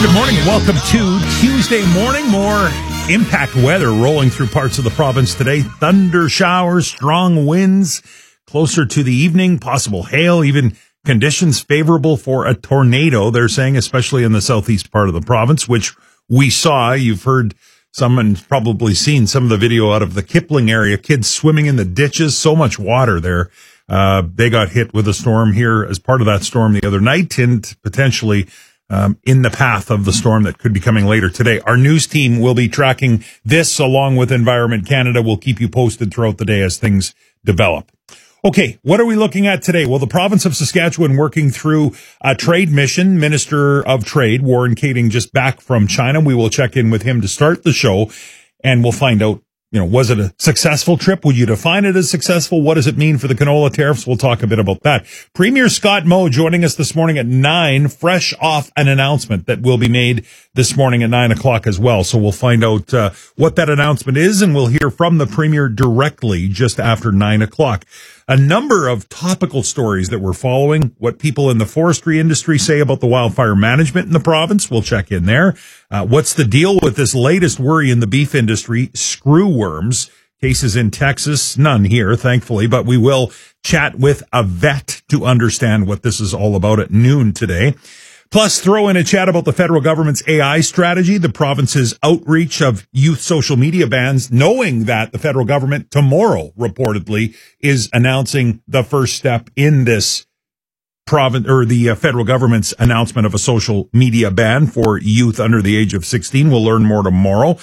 Good morning and welcome to Tuesday morning. More impact weather rolling through parts of the province today. Thunder showers, strong winds, closer to the evening, possible hail, even conditions favorable for a tornado, they're saying, especially in the southeast part of the province, which we saw. You've heard some and probably seen some of the video out of the Kipling area, kids swimming in the ditches, so much water there. They got hit with a storm here as part of that storm the other night and potentially in the path of the storm that could be coming later today. Our news team will be tracking this along with Environment Canada. We'll keep you posted throughout the day as things develop. Okay, what are we looking at today? Well, the province of Saskatchewan working through a trade mission. Minister of Trade, Warren Kating, just back from China. We will check in with him to start the show, and we'll find out, was it a successful trip? Would you define it as successful? What does it mean for the canola tariffs? We'll talk a bit about that. Premier Scott Moe joining us this morning at 9, fresh off an announcement that will be made this morning at 9 o'clock as well. So we'll find out what that announcement is, and we'll hear from the Premier directly just after 9 o'clock. A number of topical stories that we're following, what people in the forestry industry say about the wildfire management in the province. We'll check in there. What's the deal with this latest worry in the beef industry, screwworms? Cases in Texas, none here, thankfully, but we will chat with a vet to understand what this is all about at noon today. Plus, throw in a chat about the federal government's AI strategy, the province's outreach of youth social media bans, knowing that the federal government tomorrow, reportedly, is announcing the first step in this province, or the federal government's announcement of a social media ban for youth under the age of 16. We'll learn more tomorrow.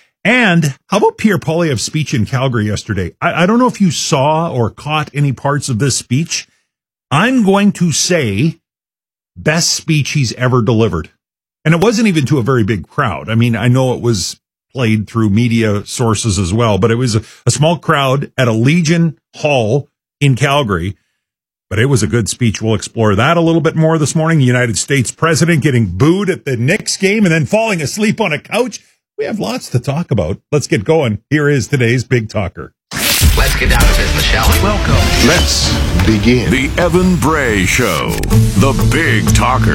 And how about Pierre Poilievre's speech in Calgary yesterday? I don't know if you saw or caught any parts of this speech. I'm going to say best speech he's ever delivered. And it wasn't even to a very big crowd. I mean, I know it was played through media sources as well, but it was a small crowd at a Legion Hall in Calgary. But it was a good speech. We'll explore that a little bit more this morning. United States president getting booed at the Knicks game and then falling asleep on a couch. We have lots to talk about. Let's get going. Here is today's Big Talker. Let's get down to business, shall we? Welcome. Let's begin. The Evan Bray Show, the Big Talker.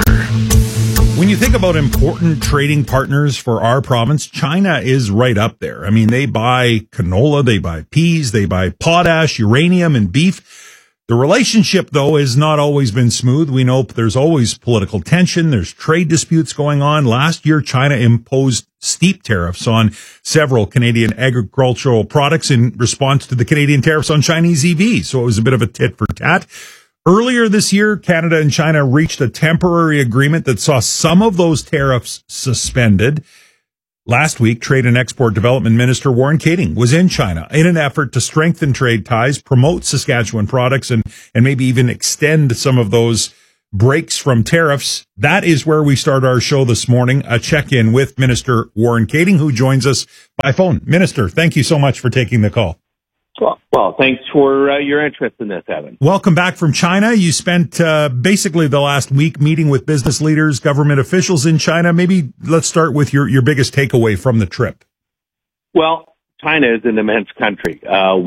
When you think about important trading partners for our province, China is right up there. I mean, they buy canola, they buy peas, they buy potash, uranium, and beef. The relationship, though, has not always been smooth. We know there's always political tension. There's trade disputes going on. Last year, China imposed steep tariffs on several Canadian agricultural products in response to the Canadian tariffs on Chinese EVs. So it was a bit of a tit for tat. Earlier this year, Canada and China reached a temporary agreement that saw some of those tariffs suspended. Last week, Trade and Export Development Minister Warren Kating was in China in an effort to strengthen trade ties, promote Saskatchewan products, and maybe even extend some of those breaks from tariffs. That is where we start our show this morning, a check-in with Minister Warren Kating, who joins us by phone. Minister, thank you so much for taking the call. Well, thanks for your interest in this, Evan. Welcome back from China. You spent basically the last week meeting with business leaders, government officials in China. Maybe let's start with your biggest takeaway from the trip. Well, China is an immense country,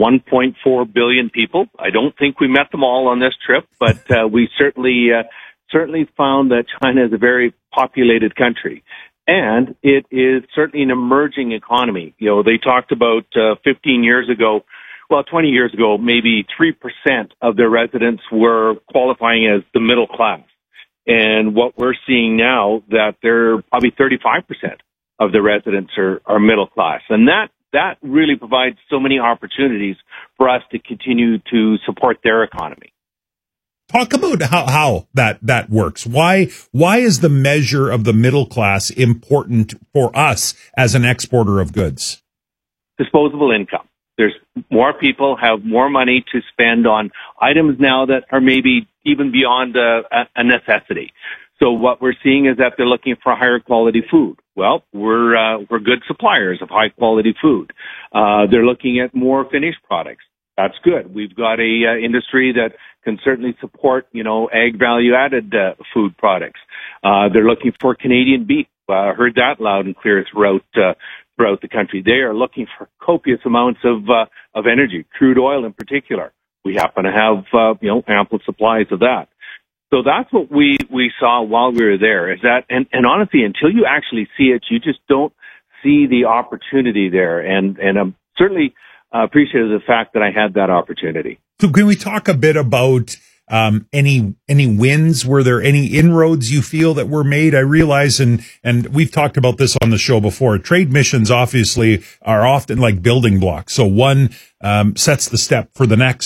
1.4 billion people. I don't think we met them all on this trip, but we certainly found that China is a very populated country. And it is certainly an emerging economy. They talked about 15 years ago, 20 years ago, maybe 3% of their residents were qualifying as the middle class. And what we're seeing now, that they're probably 35% of the residents are middle class. And that really provides so many opportunities for us to continue to support their economy. Talk about how that works. Why is the measure of the middle class important for us as an exporter of goods? Disposable income. There's more people have more money to spend on items now that are maybe even beyond a necessity. So what we're seeing is that they're looking for higher quality food. Well, we're good suppliers of high quality food. They're looking at more finished products. That's good. We've got a industry that can certainly support, ag value added food products. They're looking for Canadian beef. Heard that loud and clear throughout the country. They are looking for copious amounts of energy, crude oil in particular. We happen to have, ample supplies of that. So that's what we saw while we were there, is that, and honestly, until you actually see it, you just don't see the opportunity there. And I'm certainly appreciative of the fact that I had that opportunity. So can we talk a bit about any wins? Were there any inroads you feel that were made? I realize, and we've talked about this on the show before, trade missions obviously are often like building blocks. So one sets the step for the next,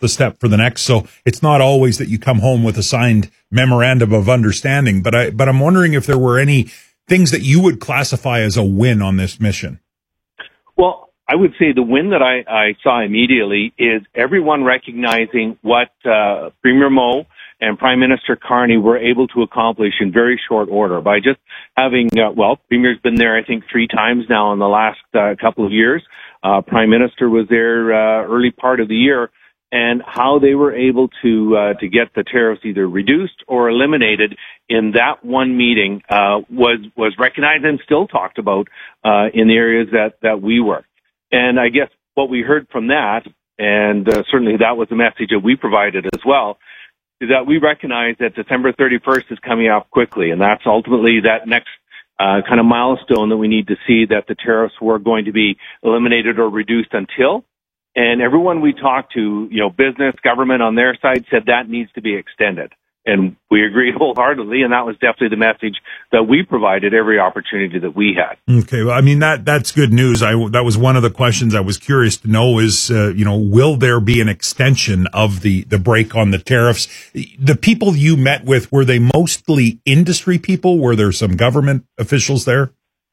So it's not always that you come home with a signed memorandum of understanding. But I'm wondering if there were any things that you would classify as a win on this mission. Well, I would say the win that I saw immediately is everyone recognizing what Premier Moe and Prime Minister Carney were able to accomplish in very short order by just having, Premier's been there, I think, 3 times now in the last couple of years. Prime Minister was there early part of the year, and how they were able to get the tariffs either reduced or eliminated in that one meeting was recognized and still talked about in the areas that we work. And I guess what we heard from that, and certainly that was the message that we provided as well, is that we recognize that December 31st is coming up quickly, and that's ultimately that next kind of milestone that we need to see that the tariffs were going to be eliminated or reduced until. And everyone we talked to, business, government on their side said that needs to be extended. And we agreed wholeheartedly, and that was definitely the message that we provided every opportunity that we had. Okay, well, I mean, that's good news. That was one of the questions I was curious to know is, will there be an extension of the break on the tariffs? The people you met with, were they mostly industry people? Were there some government officials there?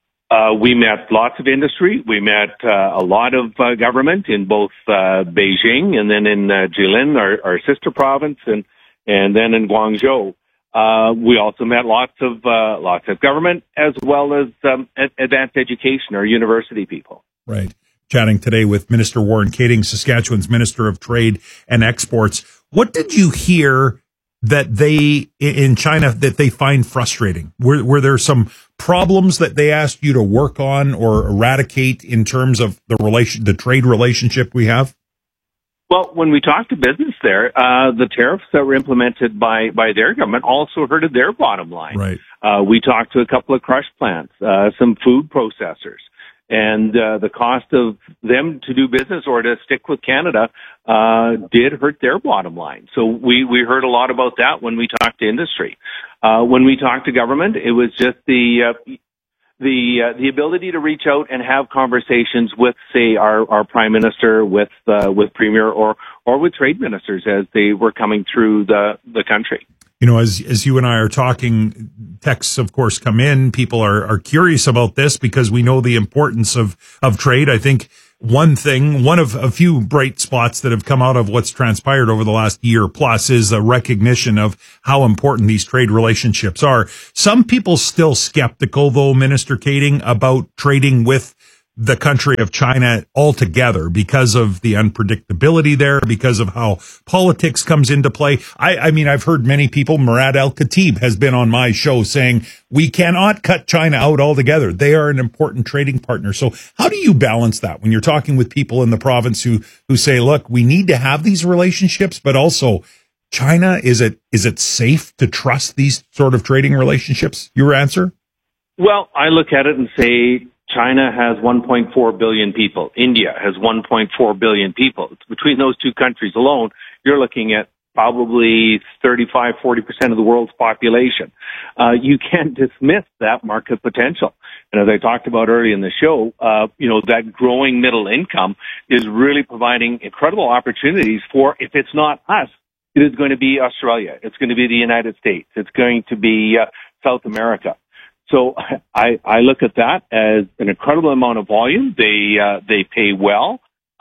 We met lots of industry. We met a lot of government in both Beijing and then in Jilin, our sister province, and then in Guangzhou. We also met lots of government as well as advanced education or university people. Right. Chatting today with Minister Warren Kating, Saskatchewan's Minister of Trade and Exports. What did you hear that in China that they find frustrating? Were there some problems that they asked you to work on or eradicate in terms of the trade relationship we have? Well, when we talked to business there, the tariffs that were implemented by their government also hurted their bottom line. Right. We talked to a couple of crush plants, some food processors, and the cost of them to do business or to stick with Canada did hurt their bottom line. So we heard a lot about that when we talked to industry. When we talked to government, it was just the ability to reach out and have conversations with, say, our Prime Minister, with Premier, or with trade ministers as they were coming through the country. As you and I are talking, texts, of course, come in. People are curious about this because we know the importance of trade. I think one of a few bright spots that have come out of what's transpired over the last year plus is a recognition of how important these trade relationships are. Some people still skeptical, though, Minister Kating, about trading with the country of China altogether because of the unpredictability there, because of how politics comes into play. I mean, I've heard many people, Murad Al-Khatib has been on my show saying we cannot cut China out altogether. They are an important trading partner. So how do you balance that when you're talking with people in the province who say, look, we need to have these relationships, but also China, is it safe to trust these sort of trading relationships? Your answer? Well, I look at it and say, China has 1.4 billion people. India has 1.4 billion people. Between those two countries alone, you're looking at probably 35, 40% of the world's population. You can't dismiss that market potential. And as I talked about earlier in the show, that growing middle income is really providing incredible opportunities for, if it's not us, it is going to be Australia. It's going to be the United States. It's going to be South America. So I look at that as an incredible amount of volume. They pay well.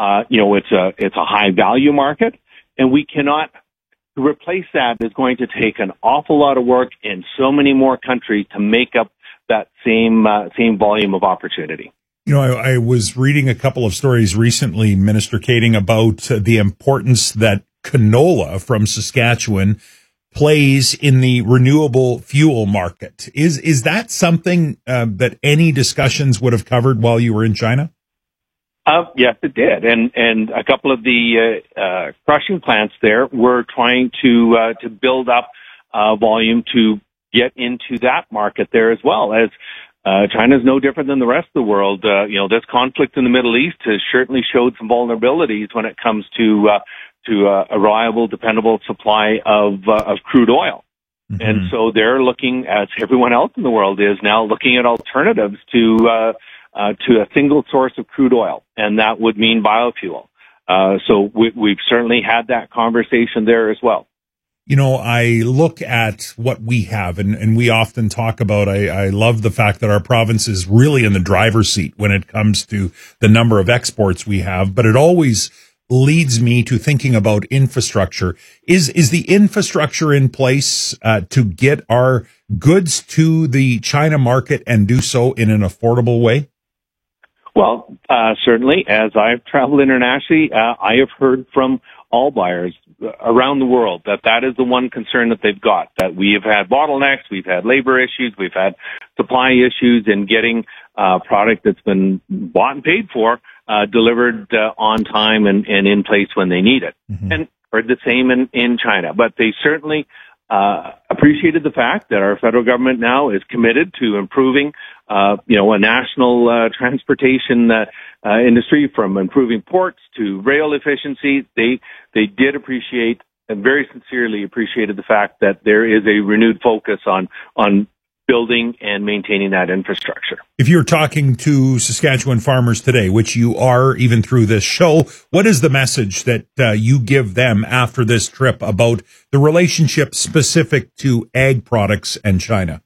It's a high value market, and we cannot replace that. Is going to take an awful lot of work in so many more countries to make up that same volume of opportunity. I was reading a couple of stories recently, Minister Kating, about the importance that canola from Saskatchewan plays in the renewable fuel market. Is that something that any discussions would have covered while you were in China? Yes, it did, and a couple of the crushing plants there were trying to build up volume to get into that market there as well. As China's no different than the rest of the world. This conflict in the Middle East has certainly showed some vulnerabilities when it comes to a reliable, dependable supply of crude oil. Mm-hmm. And so they're looking, as everyone else in the world is now, looking at alternatives to a single source of crude oil, and that would mean biofuel. So we've certainly had that conversation there as well. I look at what we have, and we often talk about, I love the fact that our province is really in the driver's seat when it comes to the number of exports we have, but it always leads me to thinking about infrastructure. Is the infrastructure in place to get our goods to the China market and do so in an affordable way? Well, certainly, as I've traveled internationally, I have heard from all buyers around the world that is the one concern that they've got, that we have had bottlenecks, we've had labor issues, we've had supply issues in getting product that's been bought and paid for delivered on time and in place when they need it. Mm-hmm. And heard the same in China. But they certainly appreciated the fact that our federal government now is committed to improving a national transportation industry, from improving ports to rail efficiency. They did appreciate and very sincerely appreciated the fact that there is a renewed focus on building and maintaining that infrastructure. If you're talking to Saskatchewan farmers today, which you are even through this show, what is the message that you give them after this trip about the relationship specific to ag products and China?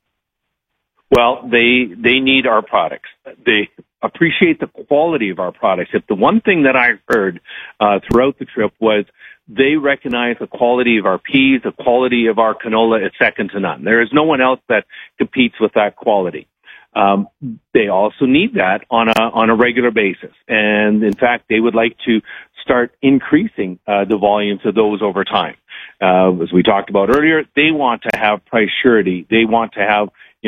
Well, they need our products. They appreciate the quality of our products. If the one thing that I heard throughout the trip was they recognize the quality of our peas, the quality of our canola is second to none. There is no one else that competes with that quality. They also need that on a regular basis. And in fact, they would like to start increasing the volumes of those over time. As we talked about earlier, they want to have price surety. They want to have,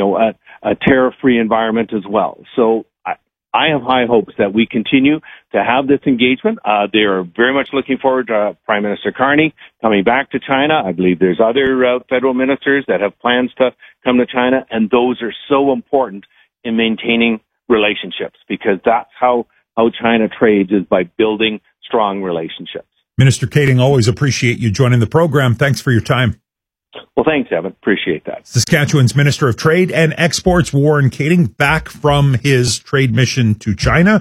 a tariff-free environment as well. So I have high hopes that we continue to have this engagement. They are very much looking forward to Prime Minister Carney coming back to China. I believe there's other federal ministers that have plans to come to China, and those are so important in maintaining relationships, because that's how China trades, is by building strong relationships. Minister Kating, always appreciate you joining the program. Thanks for your time. Well, thanks, Evan. Appreciate that. Saskatchewan's Minister of Trade and Exports, Warren Kating, back from his trade mission to China,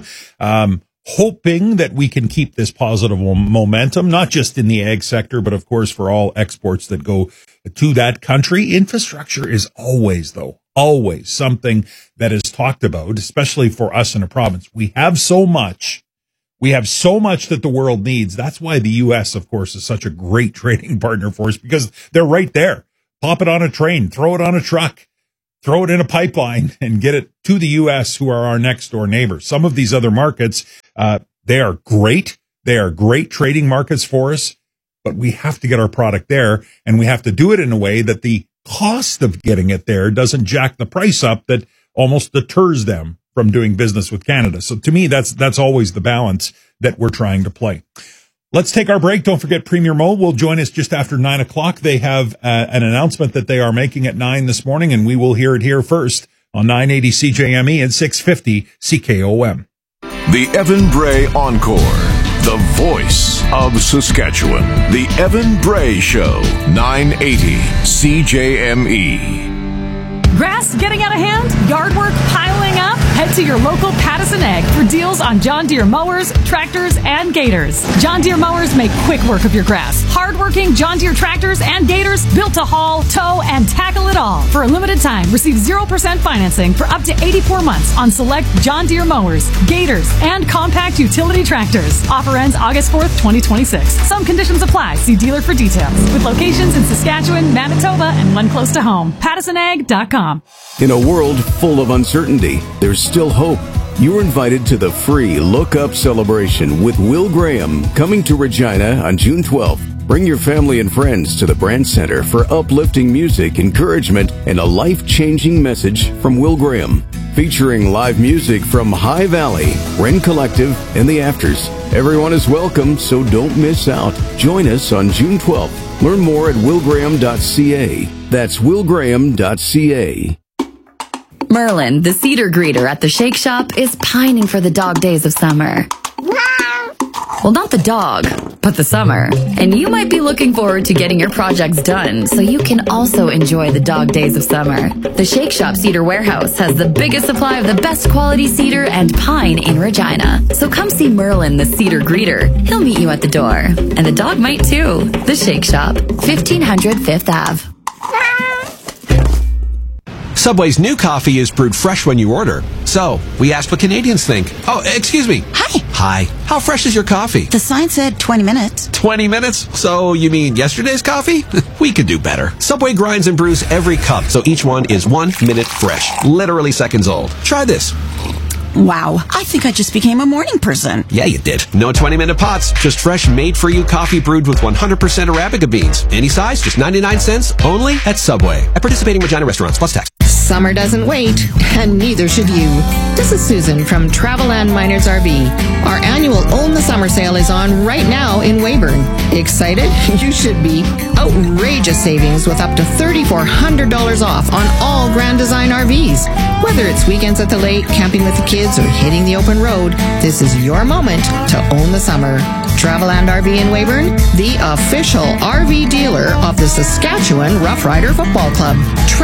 hoping that we can keep this positive momentum, not just in the ag sector, but of course for all exports that go to that country. Infrastructure is always something that is talked about, especially for us in a province. We have so much. We have so much that the world needs. That's why the U.S., of course, is such a great trading partner for us, because they're right there. Pop it on a train, throw it on a truck, throw it in a pipeline, and get it to the U.S., who are our next door neighbors. Some of these other markets, they are great. They are great trading markets for us, but we have to get our product there, and we have to do it in a way that the cost of getting it there doesn't jack the price up that almost deters them from doing business with Canada. So to me, that's always the balance that we're trying to play. Let's take our break. Don't forget Premier Mo will join us just after 9 o'clock. They have an announcement that they are making at 9 this morning, and we will hear it here first on 980 CJME and 650 CKOM. The Evan Bray Encore, the voice of Saskatchewan. The Evan Bray Show, 980 CJME. Grass getting out of hand? Yard work piling up? Head to your local Pattison Ag for deals on John Deere mowers, tractors, and gators. John Deere mowers make quick work of your grass. Hard-working John Deere tractors and gators built to haul, tow, and tackle it all. For a limited time, receive 0% financing for up to 84 months on select John Deere mowers, gators, and compact utility tractors. Offer ends August 4th, 2026. Some conditions apply. See dealer for details. With locations in Saskatchewan, Manitoba, and one close to home. PattisonAg.com. In a world full of uncertainty, there's still hope. You're invited to the free Look Up celebration with Will Graham, coming to Regina on June 12th. Bring your family and friends to the Brand Center for uplifting music, encouragement, and a life-changing message from Will Graham. Featuring live music from High Valley, Wren Collective, and The Afters. Everyone is welcome, so don't miss out. Join us on June 12th. Learn more at willgraham.ca. That's willgraham.ca. Merlin, the cedar greeter at the Shake Shop, is pining for the dog days of summer. Well, not the dog, but the summer. And you might be looking forward to getting your projects done so you can also enjoy the dog days of summer. The Shake Shop Cedar Warehouse has the biggest supply of the best quality cedar and pine in Regina. So come see Merlin, the cedar greeter. He'll meet you at the door. And the dog might too. The Shake Shop, 1500 Fifth Ave. Subway's new coffee is brewed fresh when you order. So, we asked what Canadians think. Oh, excuse me. Hi. Hi. How fresh is your coffee? The sign said 20 minutes. 20 minutes? So, you mean yesterday's coffee? We could do better. Subway grinds and brews every cup, so each one is 1 minute fresh. Literally seconds old. Try this. Wow, I think I just became a morning person. Yeah, you did. No 20-minute pots, just fresh, made-for-you coffee brewed with 100% Arabica beans. Any size, just 99 cents, only at Subway. At participating Regina restaurants, plus tax. Summer doesn't wait, and neither should you. This is Susan from Traveland Miners RV. Our annual Own the Summer sale is on right now in Weyburn. Excited? You should be. Outrageous savings with up to $3,400 off on all Grand Design RVs. Whether it's weekends at the lake, camping with the kids, or hitting the open road, this is your moment to own the summer. Traveland RV in Weyburn, the official RV dealer of the Saskatchewan Rough Rider Football Club.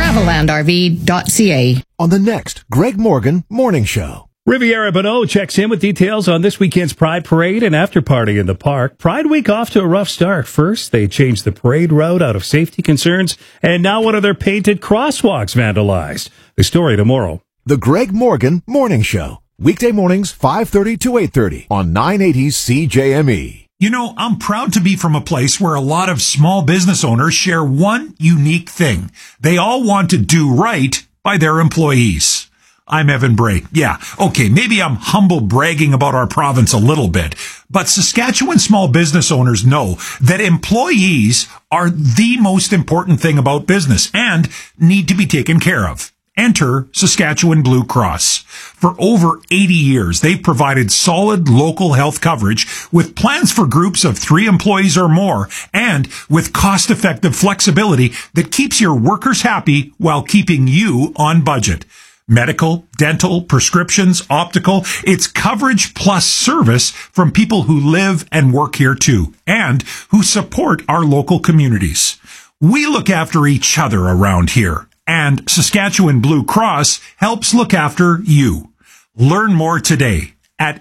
TravelandRV.ca. On the next Greg Morgan Morning Show. Riviera Bonneau checks in with details on this weekend's Pride Parade and after party in the park. Pride Week off to a rough start. First, they changed the parade route out of safety concerns, and now one of their painted crosswalks vandalized. The story tomorrow. The Greg Morgan Morning Show. Weekday mornings, 5:30 to 8:30 on 980 CJME. You know, I'm proud to be from a place where a lot of small business owners share one unique thing. They all want to do right by their employees. I'm Evan Bray. Yeah, okay, maybe I'm humble bragging about our province a little bit, but Saskatchewan small business owners know that employees are the most important thing about business and need to be taken care of. Enter Saskatchewan Blue Cross. For over 80 years, they've provided solid local health coverage with plans for groups of 3 employees or more and with cost-effective flexibility that keeps your workers happy while keeping you on budget. Medical, dental, prescriptions, optical, it's coverage plus service from people who live and work here too, and who support our local communities. We look after each other around here, and Saskatchewan Blue Cross helps look after you. Learn more today at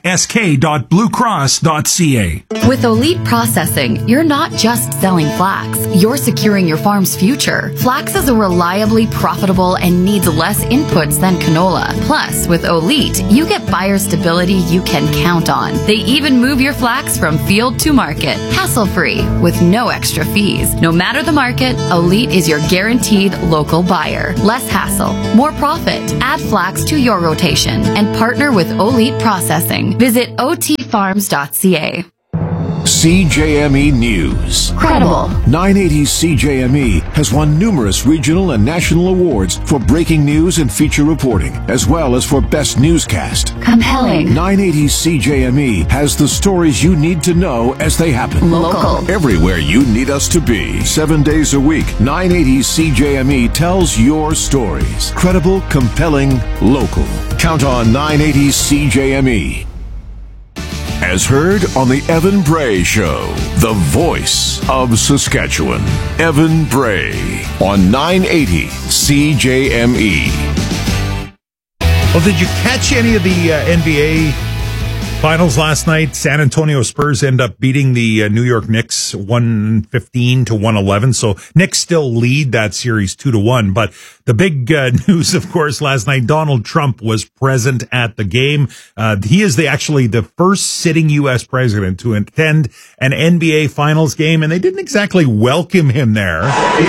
sk.bluecross.ca. With Olite Processing, you're not just selling flax, you're securing your farm's future. Flax is a reliably profitable and needs less inputs than canola. Plus, with Olite, you get buyer stability you can count on. They even move your flax from field to market, hassle-free, with no extra fees. No matter the market, Olite is your guaranteed local buyer. Less hassle, more profit. Add flax to your rotation and partner with Olite Processing. Visit otfarms.ca. CJME News. Credible. 980 CJME has won numerous regional and national awards for breaking news and feature reporting, as well as for best newscast. Compelling. 980 CJME has the stories you need to know as they happen. Local. Everywhere you need us to be. 7 days a week, 980 CJME tells your stories. Credible, compelling, local. Count on 980 CJME. As heard on the Evan Bray Show, the voice of Saskatchewan. Evan Bray on 980 CJME. Well, did you catch any of the NBA finals last night? San Antonio Spurs end up beating the New York Knicks 115 to 111. So Knicks still lead that series 2-1. But the big news, of course, last night, Donald Trump was present at the game. He is actually the first sitting U.S. president to attend an NBA finals game, and they didn't exactly welcome him there.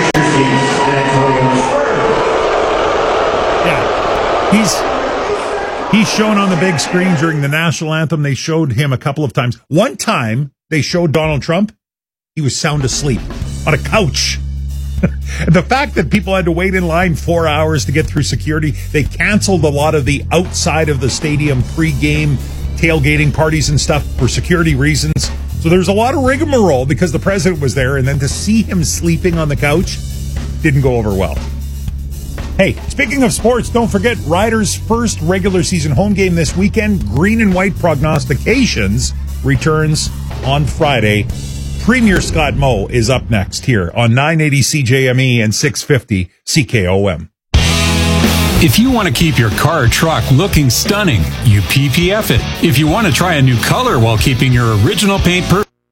Yeah, He's shown on the big screen during the national anthem. They showed him a couple of times. One time, they showed Donald Trump. He was sound asleep on a couch. The fact that people had to wait in line 4 hours to get through security, they canceled a lot of the outside of the stadium pre-game tailgating parties and stuff for security reasons. So there's a lot of rigmarole because the president was there, and then to see him sleeping on the couch, didn't go over well. Hey, speaking of sports, don't forget Riders' first regular season home game this weekend. Green and White Prognostications returns on Friday. Premier Scott Moe is up next here on 980 CJME and 650 CKOM. If you want to keep your car or truck looking stunning, you PPF it. If you want to try a new color while keeping your original paint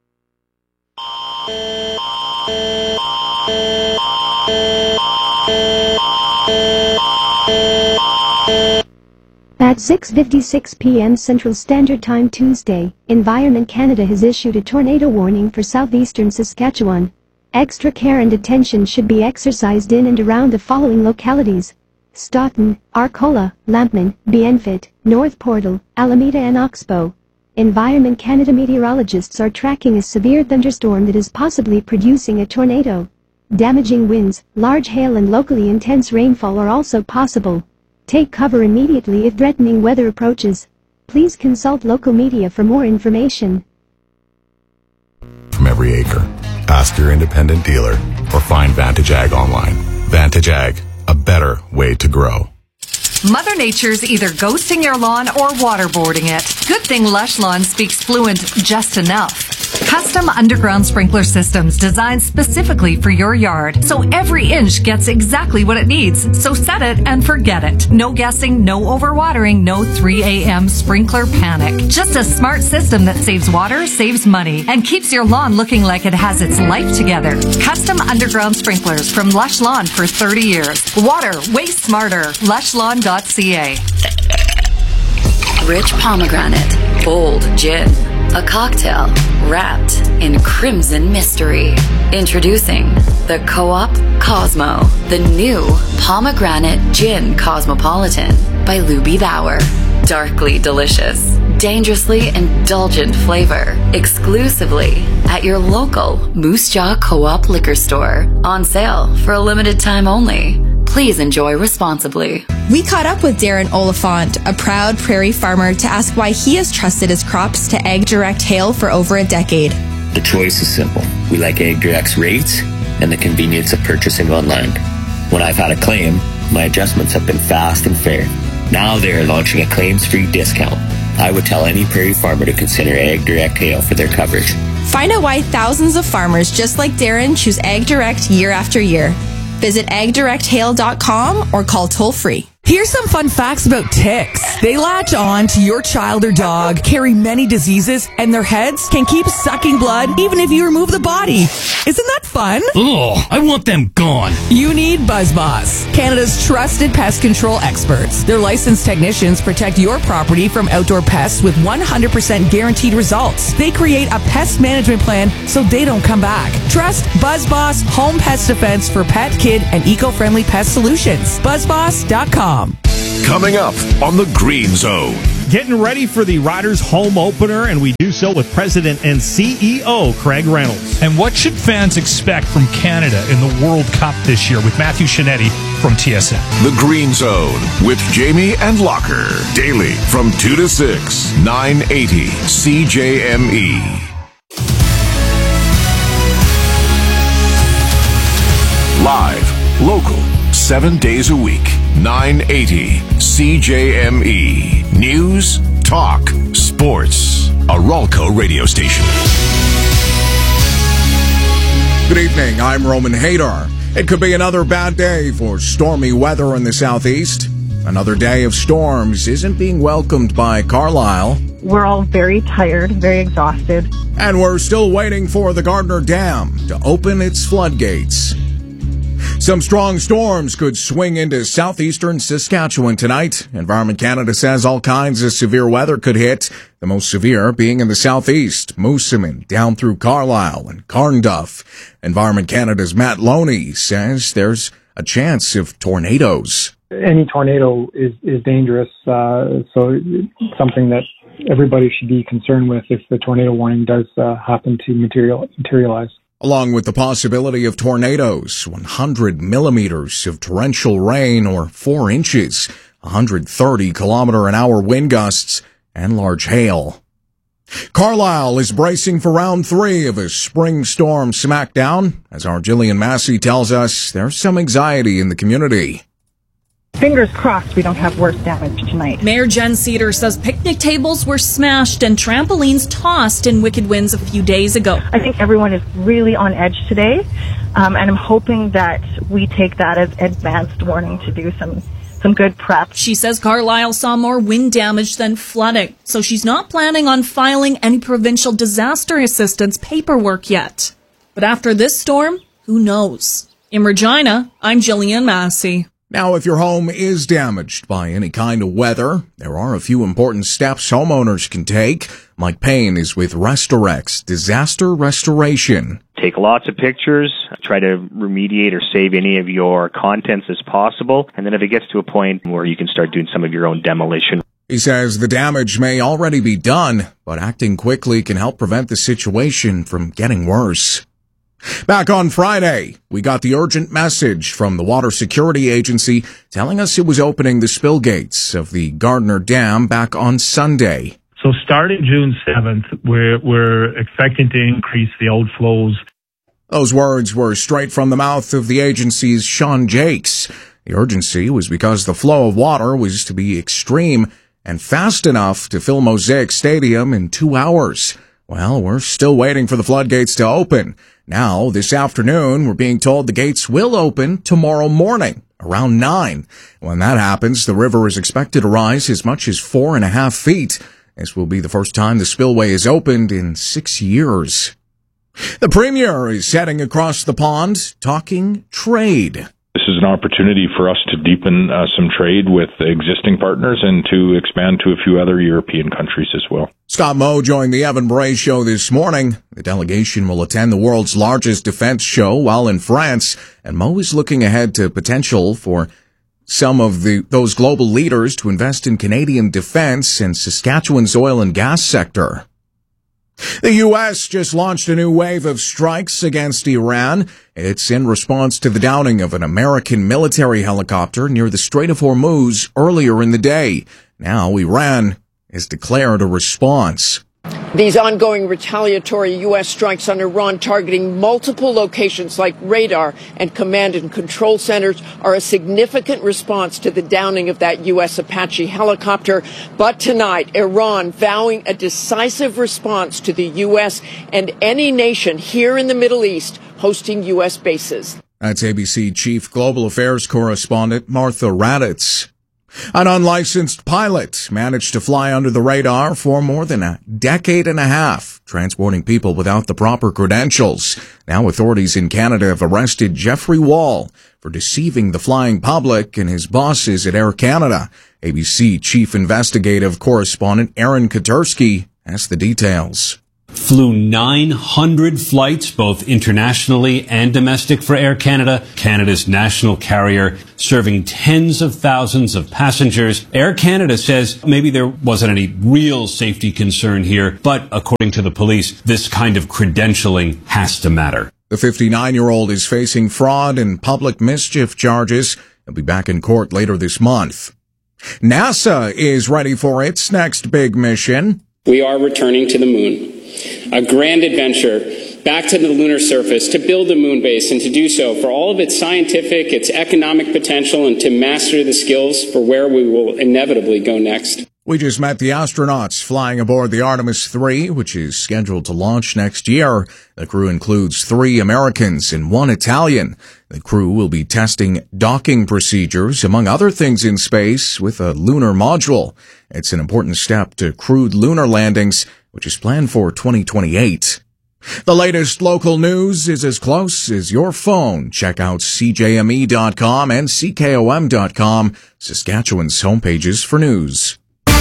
At 6:56 p.m. Central Standard Time Tuesday, Environment Canada has issued a tornado warning for southeastern Saskatchewan. Extra care and attention should be exercised in and around the following localities: Stoughton, Arcola, Lampman, Bienfit, North Portal, Alameda and Oxbow. Environment Canada meteorologists are tracking a severe thunderstorm that is possibly producing a tornado. Damaging winds, large hail and locally intense rainfall are also possible. Take cover immediately if threatening weather approaches. Please consult local media for more information. From every acre. Ask your independent dealer or find Vantage Ag online. Vantage Ag, a better way to grow. Mother Nature's either ghosting your lawn or waterboarding it. Good thing Lush Lawn speaks fluent just enough. Custom underground sprinkler systems designed specifically for your yard, so every inch gets exactly what it needs. So set it and forget it. No guessing, no overwatering, no 3 a.m. sprinkler panic. Just a smart system that saves water, saves money, and keeps your lawn looking like it has its life together. Custom underground sprinklers from Lush Lawn for 30 years. Water, way smarter. LushLawn.ca. Rich pomegranate, bold gin, a cocktail wrapped in crimson mystery. Introducing the Co-op Cosmo, the new pomegranate gin cosmopolitan by Luby Bauer. Darkly delicious, dangerously indulgent flavor, exclusively at your local Moose Jaw Co-op liquor store. On sale for a limited time only. Please enjoy responsibly. We caught up with Darren Oliphant, a proud prairie farmer, to ask why he has trusted his crops to Ag Direct Hail for over a decade. The choice is simple. We like Ag Direct's rates and the convenience of purchasing online. When I've had a claim, my adjustments have been fast and fair. Now they are launching a claims-free discount. I would tell any prairie farmer to consider Ag Direct Hail for their coverage. Find out why thousands of farmers just like Darren choose Ag Direct year after year. Visit agdirecthail.com or call toll-free. Here's some fun facts about ticks. They latch on to your child or dog, carry many diseases, and their heads can keep sucking blood even if you remove the body. Isn't that fun? Ugh, I want them gone. You need BuzzBoss, Canada's trusted pest control experts. Their licensed technicians protect your property from outdoor pests with 100% guaranteed results. They create a pest management plan so they don't come back. Trust BuzzBoss Home Pest Defense for pet, kid, and eco-friendly pest solutions. BuzzBoss.com. Coming up on the Green Zone. Getting ready for the Riders home opener, and we do so with President and CEO Craig Reynolds. And what should fans expect from Canada in the World Cup this year with Matthew Shinetti from TSN? The Green Zone with Jamie and Locker. Daily from 2 to 6, 980 CJME. Live, local, 7 days a week, 980 CJME. News, talk, sports. A Ralco radio station. Good evening, I'm Roman Hadar. It could be another bad day for stormy weather in the southeast. Another day of storms isn't being welcomed by Carlisle. We're all very tired, very exhausted. And we're still waiting for the Gardner Dam to open its floodgates. Some strong storms could swing into southeastern Saskatchewan tonight. Environment Canada says all kinds of severe weather could hit, the most severe being in the southeast, Moosomin, down through Carlisle and Carnduff. Environment Canada's Matt Loney says there's a chance of tornadoes. Any tornado is dangerous, so it's something that everybody should be concerned with if the tornado warning does happen to materialize. Along with the possibility of tornadoes, 100 millimeters of torrential rain or 4 inches, 130 kilometer-an-hour wind gusts, and large hail. Carlisle is bracing for round 3 of a spring storm smackdown. As our Jillian Massey tells us, there's some anxiety in the community. Fingers crossed we don't have worse damage tonight. Mayor Jen Cedar says picnic tables were smashed and trampolines tossed in wicked winds a few days ago. I think everyone is really on edge today, and I'm hoping that we take that as advanced warning to do some good prep. She says Carlisle saw more wind damage than flooding, so she's not planning on filing any provincial disaster assistance paperwork yet. But after this storm, who knows? In Regina, I'm Jillian Massey. Now, if your home is damaged by any kind of weather, there are a few important steps homeowners can take. Mike Payne is with Restorex Disaster Restoration. Take lots of pictures, try to remediate or save any of your contents as possible, and then if it gets to a point where you can start doing some of your own demolition. He says the damage may already be done, but acting quickly can help prevent the situation from getting worse. Back on Friday, we got the urgent message from the Water Security Agency telling us it was opening the spill gates of the Gardner Dam back on Sunday. So starting June 7th, we're expecting to increase the outflows. Those words were straight from the mouth of the agency's Sean Jakes. The urgency was because the flow of water was to be extreme and fast enough to fill Mosaic Stadium in 2 hours. Well, we're still waiting for the floodgates to open. Now, this afternoon, we're being told the gates will open tomorrow morning, around 9. When that happens, the river is expected to rise as much as 4.5 feet. This will be the first time the spillway is opened in 6 years. The Premier is heading across the pond, talking trade. This is an opportunity for us to deepen some trade with existing partners and to expand to a few other European countries as well. Scott Moe joined the Evan Bray Show this morning. The delegation will attend the world's largest defense show while in France, and Moe is looking ahead to potential for some of those global leaders to invest in Canadian defense and Saskatchewan's oil and gas sector. The U.S. just launched a new wave of strikes against Iran. It's in response to the downing of an American military helicopter near the Strait of Hormuz earlier in the day. Now Iran has declared a response. These ongoing retaliatory U.S. strikes on Iran targeting multiple locations like radar and command and control centers are a significant response to the downing of that U.S. Apache helicopter. But tonight, Iran vowing a decisive response to the U.S. and any nation here in the Middle East hosting U.S. bases. That's ABC Chief Global Affairs Correspondent Martha Raddatz. An unlicensed pilot managed to fly under the radar for more than a decade and a half, transporting people without the proper credentials. Now authorities in Canada have arrested Jeffrey Wall for deceiving the flying public and his bosses at Air Canada. ABC Chief Investigative Correspondent Aaron Katersky has the details. Flew 900 flights, both internationally and domestic for Air Canada, Canada's national carrier, serving tens of thousands of passengers. Air Canada says maybe there wasn't any real safety concern here, but according to the police, this kind of credentialing has to matter. The 59-year-old is facing fraud and public mischief charges. He'll be back in court later this month. NASA is ready for its next big mission. We are returning to the moon. A grand adventure back to the lunar surface to build a moon base and to do so for all of its scientific, its economic potential, and to master the skills for where we will inevitably go next. We just met the astronauts flying aboard the Artemis 3, which is scheduled to launch next year. The crew includes 3 Americans and 1 Italian. The crew will be testing docking procedures, among other things in space, with a lunar module. It's an important step to crewed lunar landings, which is planned for 2028. The latest local news is as close as your phone. Check out CJME.com and CKOM.com, Saskatchewan's homepages for news.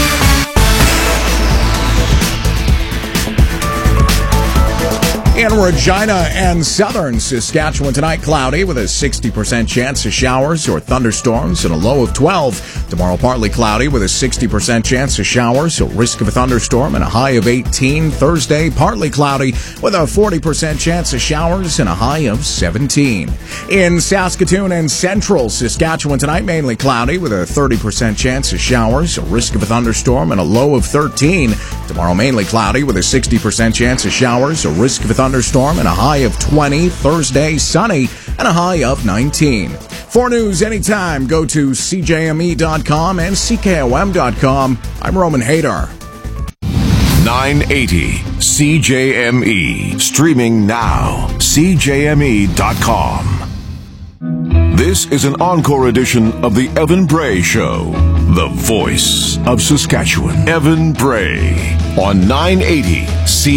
In Regina and southern Saskatchewan tonight, cloudy with a 60% chance of showers or thunderstorms and a low of 12. Tomorrow, partly cloudy with a 60% chance of showers, a risk of a thunderstorm, and a high of 18. Thursday, partly cloudy with a 40% chance of showers and a high of 17. In Saskatoon and central Saskatchewan tonight, mainly cloudy with a 30% chance of showers, a risk of a thunderstorm, and a low of 13. Tomorrow, mainly cloudy with a 60% chance of showers, a risk of a thunderstorm, and a high of 20. Thursday, sunny and a high of 19. For news anytime, go to CJME.com and CKOM.com. I'm Roman Hadar. 980 CJME. Streaming now. CJME.com. This is an encore edition of the Evan Bray Show. The voice of Saskatchewan. Evan Bray on 980 CJME.